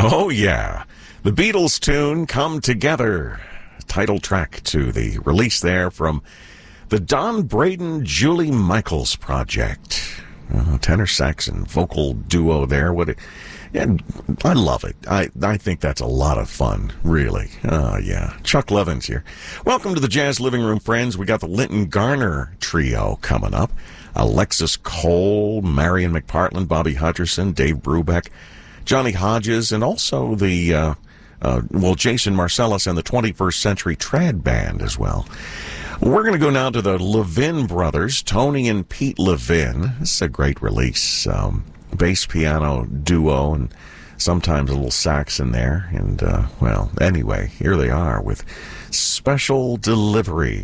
Oh, yeah. The Beatles tune, Come Together. Title track to the release there from the Don Braden, Julie Michaels project. Tenor sax and vocal duo there. And I love it. I think that's a lot of fun, really. Oh, yeah. Chuck Levins here. Welcome to the Jazz Living Room, friends. We got the Linton Garner trio coming up. Alexis Cole, Marion McPartland, Bobby Hutcherson, Dave Brubeck, Johnny Hodges, and also the, Jason Marcellus and the 21st Century Trad Band as well. We're going to go now to the Levin brothers, Tony and Pete Levin. This is a great release. Bass piano duo and sometimes a little sax in there. And, anyway, here they are with Special Delivery.